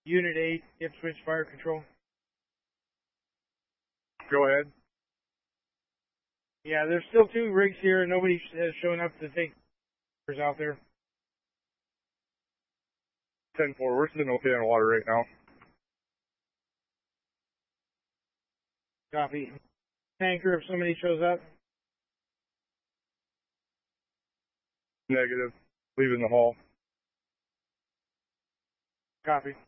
Unit 8, Ipswich Fire Control. Go ahead. Yeah, there's still 2 rigs here. Nobody has shown up to take out there. 10-4, we're sitting okay on water right now. Copy. Tanker if somebody shows up. Negative. Leaving the hall. Copy.